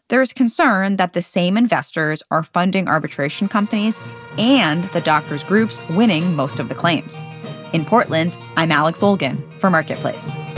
There's concern that the same investors are funding arbitration companies and the doctors' groups winning most of the claims. In Portland, I'm Alex Olgin for Marketplace.